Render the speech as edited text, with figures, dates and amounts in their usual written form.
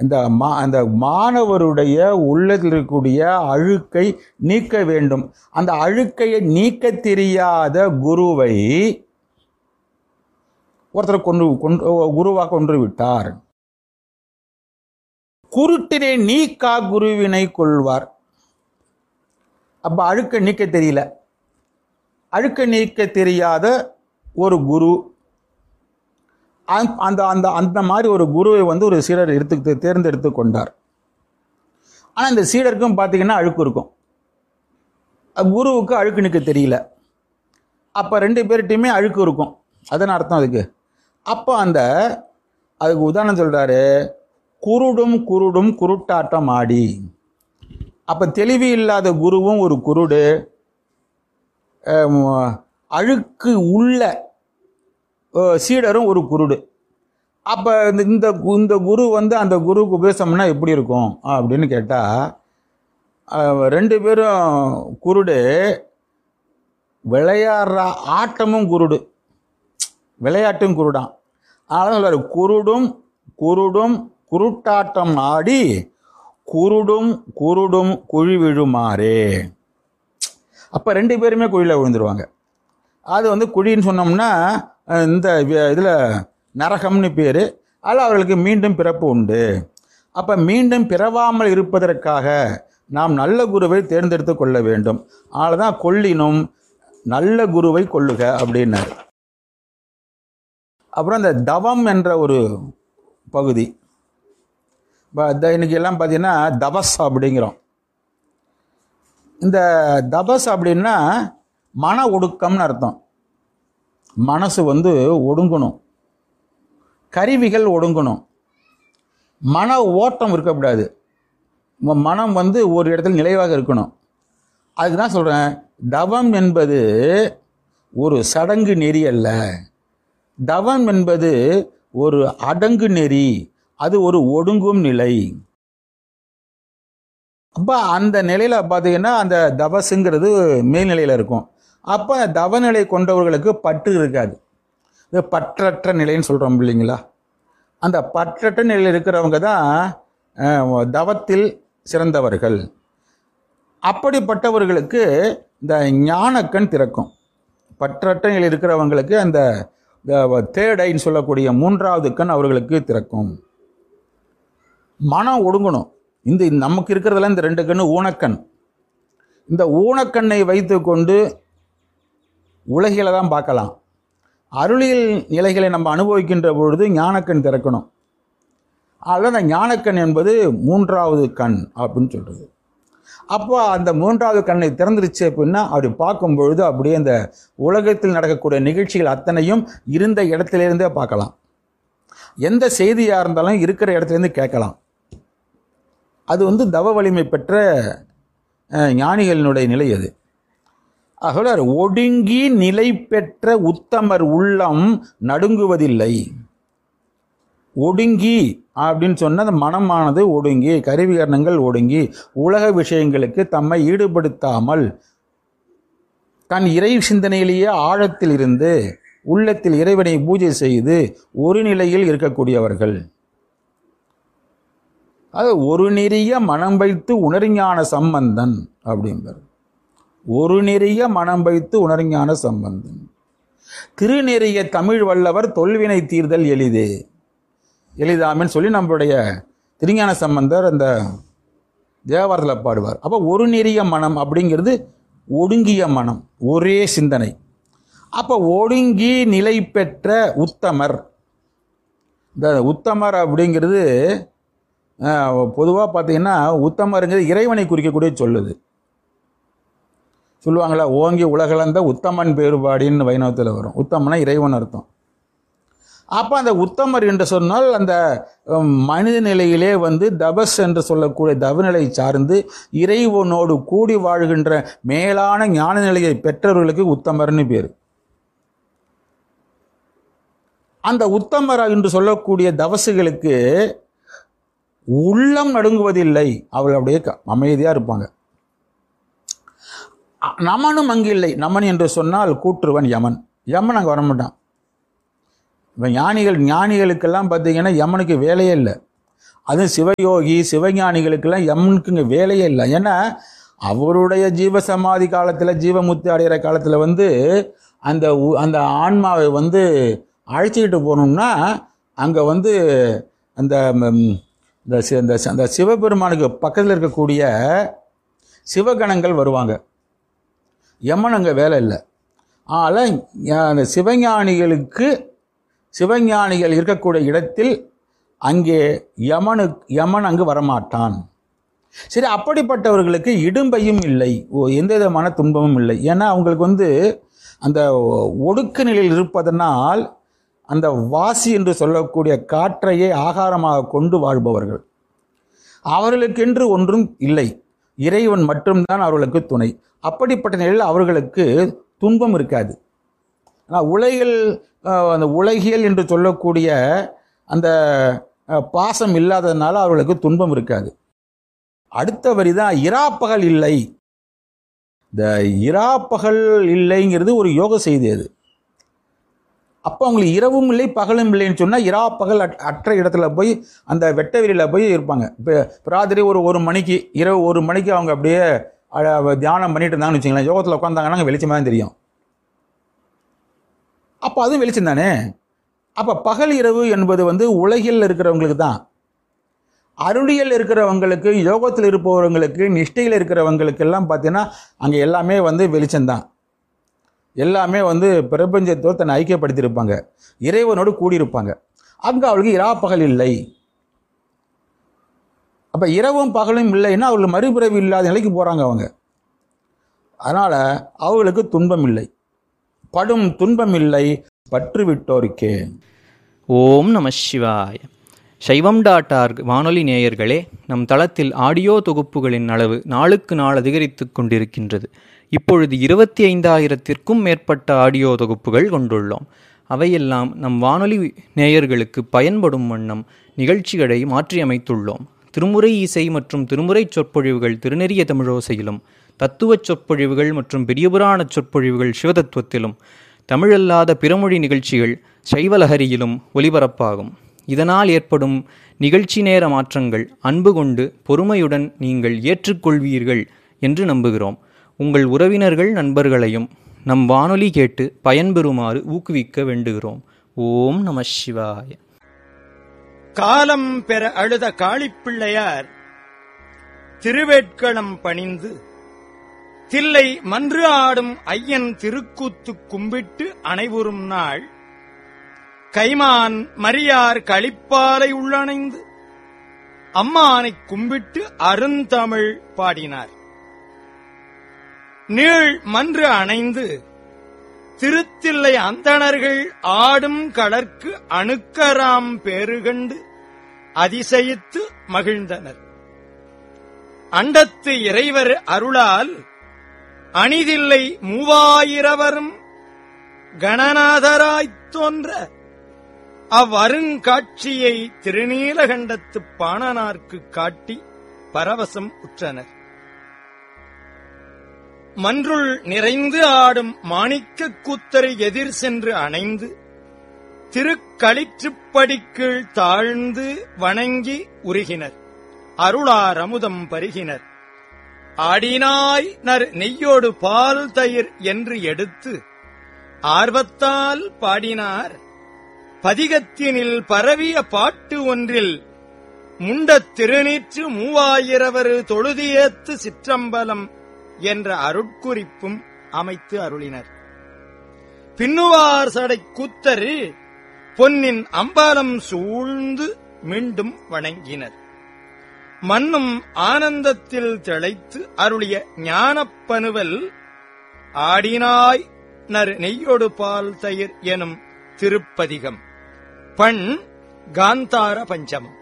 அந்த மாணவருடைய உள்ளத்தில் இருக்கக்கூடிய அழுக்கை நீக்க வேண்டும். அந்த அழுக்கையை நீக்க தெரியாத குருவை ஒருத்தர் குருவாக கொன்று விட்டார். குருட்டினை நீக்கா குருவினை கொள்வார். அப்ப அழுக்கை நீக்க தெரியல, அழுக்கை நீக்க தெரியாத ஒரு குரு, அந்த அந்த அந்த மாதிரி ஒரு குருவை ஒரு சீடர் தேர்ந்தெடுத்து கொண்டார். ஆனால் இந்த சீடருக்கும் பார்த்தீங்கன்னா அழுக்கு இருக்கும், குருவுக்கு அழுக்கு நீக்க தெரியல. அப்போ 2 பேர்கிட்டையுமே அழுக்கு இருக்கும். அதன் அர்த்தம் அதுக்கு. அப்போ அதுக்கு உதாரணம் சொல்கிறாரு, குருடும் குருடும் குருட்டாட்டம் ஆடி. அப்போ தெளிவு இல்லாத குருவும் ஒரு குருடு, அழுக்கு உள்ள சீடரும் ஒரு குருடு. அப்போ இந்த குரு அந்த குருவுக்கு உபதேசம்னா எப்படி இருக்கும் அப்படின்னு கேட்டால், 2 பேரும் குருடு, விளையாடுற ஆட்டமும் குருடு, விளையாட்டும் குருடான். அதனால சொல்றாரு, குருடும் குருடும் குருட்டாட்டம் ஆடி குருடும் குருடும் குழி விழுமாறே. அப்போ 2 பேருமே குழியில் விழுந்துருவாங்க. அது குழின்னு சொன்னோம்னா இந்த இதில் நரகம்னு பேர். அதில் அவர்களுக்கு மீண்டும் பிறப்பு உண்டு. அப்போ மீண்டும் பிறவாமல் இருப்பதற்காக நாம் நல்ல குருவை தேர்ந்தெடுத்து கொள்ள வேண்டும். அதனால தான் கொள்ளினும் நல்ல குருவை கொள்ளுக அப்படின்னாரு. அப்புறம் இந்த தவம் என்ற ஒரு பகுதி, இன்னைக்கு எல்லாம் பார்த்தீங்கன்னா தபஸ் அப்படிங்கிறோம். இந்த தபஸ் அப்படின்னா மன ஒடுக்கம்னு அர்த்தம். மனசு ஒடுங்கணும், கருவிகள் ஒடுங்கணும், மன ஓட்டம் இருக்கக்கூடாது, மனம் ஒரு இடத்துல நிலைவாக இருக்கணும். அதுக்கு தான் சொல்கிறேன், தவம் என்பது ஒரு சடங்கு நெறி அல்ல. தவம் என்பது ஒரு அடங்கு நெறி, அது ஒரு ஒடுங்கும் நிலை. அப்போ அந்த நிலையில் பார்த்தீங்கன்னா அந்த தபஸுங்கிறது மேல்நிலையில் இருக்கும். அப்போ தவநிலை கொண்டவர்களுக்கு பற்று இருக்காது. இது பற்றற்ற நிலைன்னு சொல்கிறோம் இல்லைங்களா? அந்த பற்றற்ற நிலையில் இருக்கிறவங்க தான் தவத்தில் சிறந்தவர்கள். அப்படிப்பட்டவர்களுக்கு இந்த ஞானக்கண் திறக்கும். பற்றற்ற நிலையில் இருக்கிறவங்களுக்கு அந்த தேர்ட் ஐன்னு சொல்லக்கூடிய 3வது கண் அவர்களுக்கு திறக்கும். மனம் ஒடுங்கணும். இந்த நமக்கு இருக்கிறதெல்லாம் இந்த 2 கண்ணு ஊனக்கண். இந்த ஊனக்கண்ணை வைத்து கொண்டு உலகில தான் பார்க்கலாம். அருளியல் நிலைகளை நம்ம அனுபவிக்கின்ற பொழுது ஞானக்கண் திறக்கணும். அதனால் அந்த ஞானக்கண் என்பது 3வது கண் அப்படின்னு சொல்கிறது. அப்போ அந்த 3வது கண்ணை திறந்துருச்சு அப்படின்னா அப்படி பார்க்கும் பொழுது அப்படியே அந்த உலகத்தில் நடக்கக்கூடிய நிகழ்ச்சிகள் அத்தனையும் இருந்த இடத்திலிருந்தே பார்க்கலாம். எந்த செய்தியாக இருந்தாலும் இருக்கிற இடத்துலேருந்து கேட்கலாம். அது தவ வலிமை பெற்ற ஞானிகளினுடைய நிலை அது. ஆகவே ஒடுங்கி நிலை பெற்ற உத்தமர் உள்ளம் நடுங்குவதில்லை. ஒடுங்கி அப்படின்னு சொன்ன அந்த மனமானது ஒடுங்கி, கருவிகரணங்கள் ஒடுங்கி, உலக விஷயங்களுக்கு தம்மை ஈடுபடுத்தாமல் தன் இறை சிந்தனையிலேயே ஆழத்தில் இருந்து உள்ளத்தில் இறைவனை பூஜை செய்து ஒரு நிலையில் இருக்கக்கூடியவர்கள். அது ஒரு நெறிய மனம் வைத்து உணர்ஞான சம்பந்தன் அப்படிங்கிறார். ஒரு நெறிய மனம் வைத்து உணர்ஞான சம்பந்தன். திருநெறிய தமிழ் வல்லவர் தொல்வினை தீர்தல் எளிது எளிதாமின்னு சொல்லி நம்மளுடைய திருஞான சம்பந்தர் அந்த தேவாரத்தில் பாடுவார். அப்போ ஒரு நெறிய மனம் அப்படிங்கிறது ஒடுங்கிய மனம், ஒரே சிந்தனை. அப்போ ஒடுங்கி நிலை பெற்ற உத்தமர். இந்த உத்தமர் அப்படிங்கிறது பொதுவாக பார்த்தீங்கன்னா உத்தமருங்கிறது இறைவனை குறிக்கக்கூடிய சொல்லுது. சொல்லுவாங்களா, ஓங்கி உலகளந்த உத்தமன் பேறுபாடின்னு வைணவத்தில் வரும். உத்தமனா இறைவன் அர்த்தம். அப்போ அந்த உத்தமர் என்று சொன்னால் அந்த மனித நிலையிலே தபஸ் என்று சொல்லக்கூடிய தவநிலை சார்ந்து இறைவனோடு கூடி வாழ்கின்ற மேலான ஞான நிலையை பெற்றவர்களுக்கு உத்தமர்னு பேர். அந்த உத்தமர் என்று சொல்லக்கூடிய தவசுகளுக்கு உள்ளம் நடுங்குவதில்லை. அவர்கள் அப்படியே அமைதியாக இருப்பாங்க. நமனும் அங்கு இல்லை. நமன் என்று சொன்னால் கூற்றுவன் யமன். யமன் அங்கே வரமாட்டான். இப்போ ஞானிகளுக்கெல்லாம் பார்த்தீங்கன்னா யமனுக்கு வேலையே இல்லை. அதுவும் சிவயோகி சிவஞானிகளுக்கெல்லாம் யமனுக்குங்க வேலையே இல்லை. ஏன்னா அவருடைய ஜீவசமாதி காலத்தில் ஜீவமுத்தி அடைகிற காலத்தில் அந்த அந்த ஆன்மாவை அழைச்சிக்கிட்டு போகணும்னா அங்கே அந்த அந்த சிவபெருமானுக்கு பக்கத்தில் இருக்கக்கூடிய சிவகணங்கள் வருவாங்க. யமன் அங்கே வேலை இல்லை. ஆனால் அந்த சிவஞானிகள் இருக்கக்கூடிய இடத்தில் அங்கே யமன் அங்கு வரமாட்டான். சரி, அப்படிப்பட்டவர்களுக்கு இடும்பையும் இல்லை, எந்த விதமான துன்பமும் இல்லை. ஏன்னா அவங்களுக்கு அந்த ஒடுக்க நிலையில் இருப்பதனால் அந்த வாசி என்று சொல்லக்கூடிய காற்றையே ஆகாரமாக கொண்டு வாழ்பவர்கள். அவர்களுக்கென்று ஒன்றும் இல்லை, இறைவன் மட்டும்தான் அவர்களுக்கு துணை. அப்படிப்பட்ட நிலையில் அவர்களுக்கு துன்பம் இருக்காது. ஆனால் அந்த உலகியல் என்று சொல்லக்கூடிய அந்த பாசம் இல்லாததுனால அவர்களுக்கு துன்பம் இருக்காது. அடுத்த வரிதான் இராப்பகல் இல்லை. இந்த இராப்பகல் இல்லைங்கிறது ஒரு யோக செய்தி. அது அப்போ அவங்களுக்கு இரவும் இல்லை பகலும் இல்லைன்னு சொன்னால் இராப்பகல் அற்ற இடத்துல போய் அந்த வெட்ட வெளியில் போய் இருப்பாங்க. இப்போ ராத்திரி ஒரு மணிக்கு இரவு 1 மணிக்கு அவங்க அப்படியே தியானம் பண்ணிட்டு இருந்தாங்கன்னு வச்சுங்களேன், யோகத்தில் உட்காந்தாங்கன்னா வெளிச்சமாக தான் தெரியும். அப்போ அதுவும் வெளிச்சம் தானே. அப்போ பகல் இரவு என்பது உலகில் இருக்கிறவங்களுக்கு தான். அருளியல் இருக்கிறவங்களுக்கு, யோகத்தில் இருப்பவர்களுக்கு, நிஷ்டையில் இருக்கிறவங்களுக்கு எல்லாம் பார்த்தீங்கன்னா அங்கே எல்லாமே வெளிச்சம்தான். எல்லாமே பிரபஞ்சத்தோடு தன்னை ஐக்கியப்படுத்தியிருப்பாங்க, இறைவனோடு கூடியிருப்பாங்க. அங்கே அவளுக்கு இராப்பகல் இல்லை. அப்போ இரவும் பகலும் இல்லைன்னா அவங்களுக்கு மறுபிறவி இல்லாத நிலைக்கு போகிறாங்க அவங்க. அதனால் அவங்களுக்கு துன்பம் இல்லை, படும் துன்பம் இல்லை பற்று விட்டோருக்கே. ஓம் நம சிவாய. சைவம்.org வானொலி நேயர்களே, நம் தளத்தில் ஆடியோ தொகுப்புகளின் அளவு நாளுக்கு நாள் அதிகரித்து கொண்டிருக்கின்றது. இப்பொழுது 25,000த்திற்கும் மேற்பட்ட ஆடியோ தொகுப்புகள் கொண்டுள்ளோம். அவையெல்லாம் நம் வானொலி நேயர்களுக்கு பயன்படும் வண்ணம் நிகழ்ச்சிகளை மாற்றியமைத்துள்ளோம். திருமுறை இசை மற்றும் திருமுறை சொற்பொழிவுகள் திருநெறிய தமிழோசையிலும், தத்துவச் சொற்பொழிவுகள் மற்றும் பெரியபுராண சொற்பொழிவுகள் சிவதத்துவத்திலும், தமிழல்லாத பிறமொழி நிகழ்ச்சிகள் சைவலஹரியிலும் ஒலிபரப்பாகும். இதனால் ஏற்படும் நிகழ்ச்சி நேர மாற்றங்கள் அன்பு கொண்டு பொறுமையுடன் நீங்கள் ஏற்றுக்கொள்வீர்கள் என்று நம்புகிறோம். உங்கள் உறவினர்கள் நண்பர்களையும் நம் வானொலி கேட்டு பயன்பெறுமாறு ஊக்குவிக்க வேண்டுகிறோம். ஓம் நம சிவாய. காலம் பெற அழுத காளிப்பிள்ளையார் திருவேட்களம் பணிந்து தில்லை மன்று ஆடும் ஐயன் திருக்கூத்து கும்பிட்டு அனைவரும் நாள் கைமான் மரியார் களிப்பாலை உள்ளணைந்து அம்மானைக் கும்பிட்டு அருந்தமிழ் பாடினார். நீள் மன்று அணைந்து திருத்தில்லை அந்தணர்கள் ஆடும் கடற்கு அணுக்கராம் பேறுகண்டு அதிசயித்து மகிழ்ந்தனர். அண்டத்து இறைவர் அருளால் அணிதில்லை 3000 கணநாதராய்த் தோன்ற அவ்வருங்காட்சியை திருநீலகண்டத்து பாணனார்க்கு காட்டி பரவசம் உற்றனர். மன்றுள் நிறைந்து ஆடும் மாணிக்கக் கூத்தரை எதிர் சென்று அணைந்து திருக்களிற்றுப்படிக்கீழ் தாழ்ந்து வணங்கி உருகினர். அருளார் அமுதம் பருகினர். ஆடினாய் நர் நெய்யோடு பால் தயிர் என்று எடுத்து ஆர்வத்தால் பாடினார். பதிகத்தினில் பரவிய பாட்டு ஒன்றில் முண்டத் திருநீற்று 3000 தொழுதியேத்து சிற்றம்பலம் என்ற அருட்குறிப்பும் அமைத்து அருளினர். பின்னுவார் சடை கூத்தர் பொன்னின் அம்பலம் சூழ்ந்து மீண்டும் வணங்கினர். மன்னும் ஆனந்தத்தில் திளைத்து அருளிய ஞானப்பனுவல் ஆடினாய் நர் நெய்யோடு பால் தயிர் எனும் திருப்பதிகம். பண் காந்தார பஞ்சமம்.